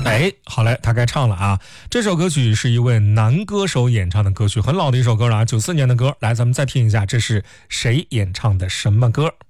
哎，好嘞，他该唱了啊！这首歌曲是一位男歌手演唱的歌曲，很老的一首歌了啊，94年的歌。来，咱们再听一下，这是谁演唱的什么歌？